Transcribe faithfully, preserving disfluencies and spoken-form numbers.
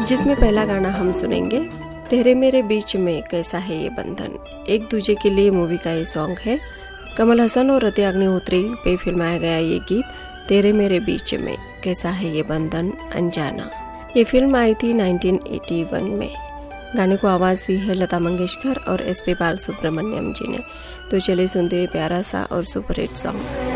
जिसमें पहला गाना हम सुनेंगे तेरे मेरे बीच में कैसा है ये बंधन। एक दूजे के लिए मूवी का ये सॉन्ग है। कमल हसन और रति अग्निहोत्री पे फिल्माया गया ये गीत तेरे मेरे बीच में कैसा है ये बंधन अनजाना। ये फिल्म आई थी उन्नीस सौ इक्यासी में। गाने को आवाज दी है लता मंगेशकर और एस पी बालसुब्रमण्यम जी ने। तो चलिए सुनते हैं प्यारा सा और सुपर हिट सॉन्ग।